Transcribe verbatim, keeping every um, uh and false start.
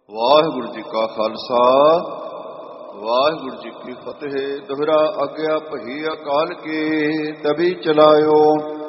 ਵਾਹਿਗੁਰੂ ਜੀ ਕਾ ਖਾਲਸਾ ਵਾਹਿਗੁਰੂ ਜੀ ਕੀ ਫਤਿਹ। ਦੋਹਰਾ ਆਗਿਆ ਭਈ ਅਕਾਲ ਕੀ ਤਭੀ ਚਲਾਇਓ।